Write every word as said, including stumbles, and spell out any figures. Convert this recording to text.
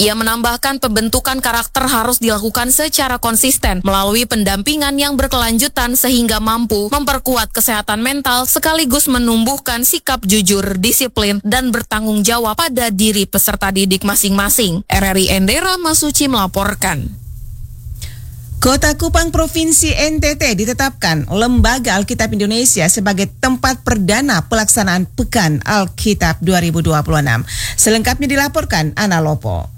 Ia menambahkan pembentukan karakter harus dilakukan secara konsisten melalui pendampingan yang berkelanjutan sehingga mampu memperkuat kesehatan mental sekaligus menumbuhkan sikap jujur, disiplin, dan bertanggung jawab pada diri peserta didik masing-masing. R R I Endera Masuci melaporkan. Kota Kupang Provinsi N T T ditetapkan Lembaga Alkitab Indonesia sebagai tempat perdana pelaksanaan Pekan Alkitab dua ribu dua puluh enam. Selengkapnya dilaporkan Ana Lopo.